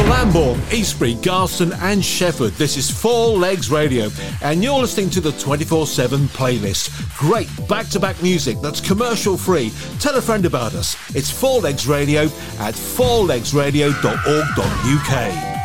Lambourne, Eastbury, Garston and Shefford. This is Four Legs Radio and you're listening to the 24/7 playlist. Great back-to-back music that's commercial free. Tell a friend about us. It's Four Legs Radio at fourlegsradio.org.uk.